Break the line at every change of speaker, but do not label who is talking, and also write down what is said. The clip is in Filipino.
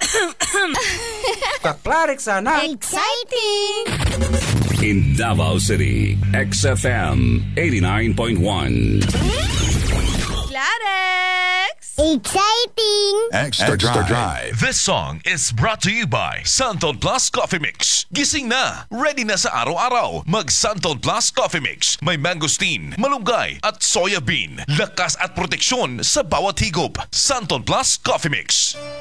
Kaklarik sana.
Exciting!
In Davao City, XFM 89.1.
Clarex!
Exciting!
Extra Drive.
This song is brought to you by Santon Plus Coffee Mix. Gising na, ready na sa araw-araw. Mag Santon Plus Coffee Mix. May mangosteen, malunggay at soya bean. Lakas at proteksyon sa bawat higop. Santon Plus Coffee Mix.